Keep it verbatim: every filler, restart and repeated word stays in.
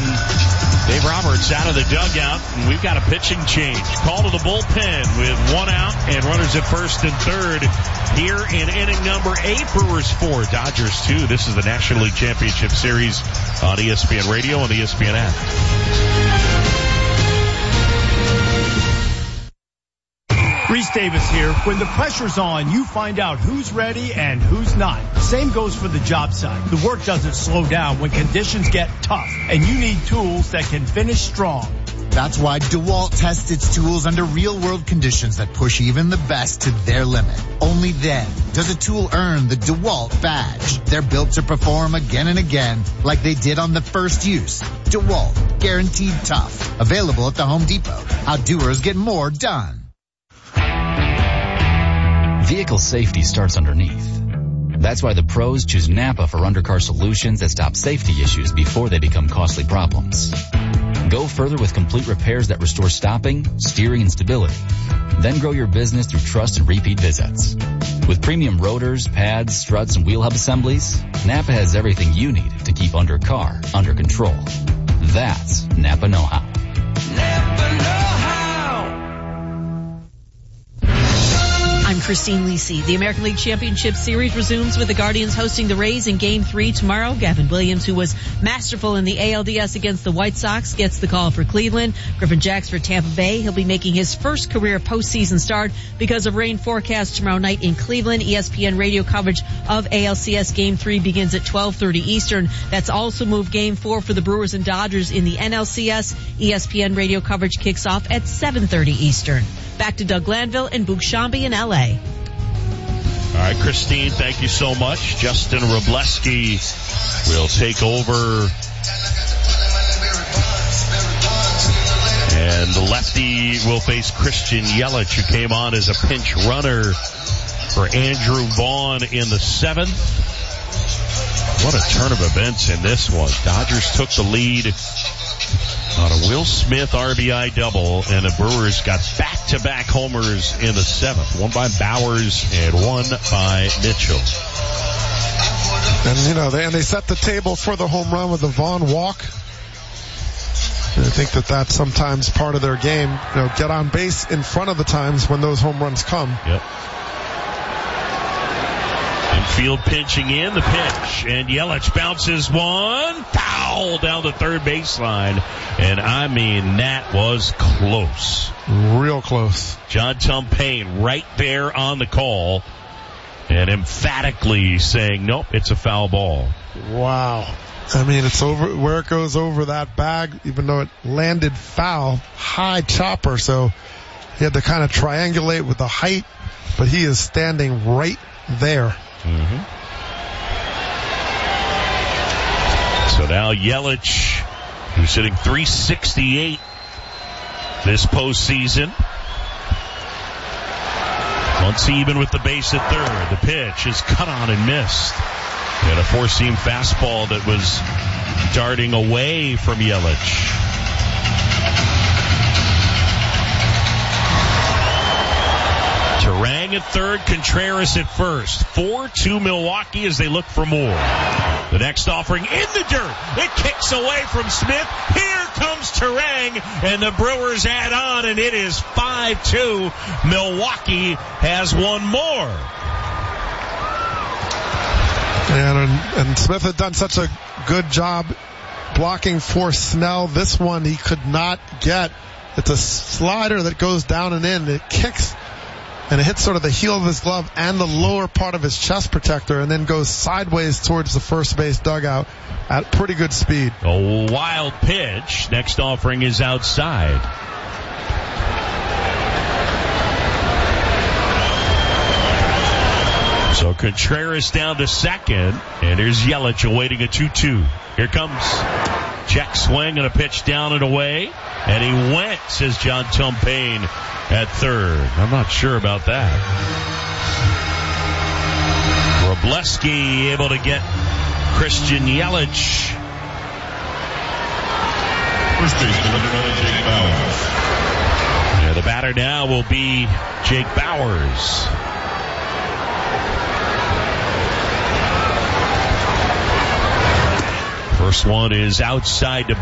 Dave Roberts out of the dugout, and we've got a pitching change. Call to the bullpen with one out and runners at first and third here in inning number eight. Brewers four, Dodgers two. This is the National League Championship Series on E S P N Radio and E S P N app. Reese Davis here. When the pressure's on, you find out who's ready and who's not. Same goes for the job site. The work doesn't slow down when conditions get tough, and you need tools that can finish strong. That's why DeWalt tests its tools under real-world conditions that push even the best to their limit. Only then does a tool earn the DeWalt badge. They're built to perform again and again like they did on the first use. DeWalt, guaranteed tough. Available at the Home Depot. How doers get more done. Vehicle safety starts underneath. That's why the pros choose Napa for undercar solutions that stop safety issues before they become costly problems. Go further with complete repairs that restore stopping, steering, and stability. Then grow your business through trust and repeat visits. With premium rotors, pads, struts, and wheel hub assemblies, Napa has everything you need to keep undercar under control. That's Napa know-how. Napa know-how. I'm Christine Lisi. The American League Championship Series resumes with the Guardians hosting the Rays in Game three tomorrow. Gavin Williams, who was masterful in the A L D S against the White Sox, gets the call for Cleveland. Griffin Jacks for Tampa Bay. He'll be making his first career postseason start because of rain forecast tomorrow night in Cleveland. E S P N radio coverage of A L C S Game three begins at twelve thirty Eastern. That's also moved Game four for the Brewers and Dodgers in the N L C S. E S P N radio coverage kicks off at seven thirty Eastern. Back to Doug Glanville and Boog Shambi in L A. All right, Christine, thank you so much. Justin Wrobleski will take over. And the lefty will face Christian Yelich, who came on as a pinch runner for Andrew Vaughn in the seventh. What a turn of events in this one. Dodgers took the lead on a Will Smith R B I double, and the Brewers got back-to-back homers in the seventh. One by Bowers and one by Mitchell. And, you know, they, and they set the table for the home run with the Vaughn walk. And I think that that's sometimes part of their game. You know, get on base in front of the times when those home runs come. Yep. Infield pinching in the pitch, and Yelich bounces one, foul down the third baseline, and I mean that was close, real close. John Tumpane right there on the call, and emphatically saying, "Nope, it's a foul ball." Wow. I mean, it's over where it goes over that bag, even though it landed foul, high chopper, so he had to kind of triangulate with the height, but he is standing right there. Mm-hmm. So now Yelich, who's hitting three sixty-eight this postseason. Once even with the base at third. The pitch is cut on and missed. And a four-seam fastball that was darting away from Yelich. Turang at third, Contreras at first. four two Milwaukee as they look for more. The next offering in the dirt. It kicks away from Smith. Here comes Turang, and the Brewers add on, and it is five two. Milwaukee has one more. And, and Smith had done such a good job blocking for Snell. This one he could not get. It's a slider that goes down and in. It kicks and it hits sort of the heel of his glove and the lower part of his chest protector, and then goes sideways towards the first base dugout at pretty good speed. A wild pitch. Next offering is outside. So Contreras down to second, and here's Yelich awaiting a two two. Here comes check swing and a pitch down and away, and he went, says John Tumpane at third. I'm not sure about that. Wrobleski able to get Christian Yelich. First baseman, number Jake Bauers. Yeah, the batter now will be Jake Bauers. First one is outside to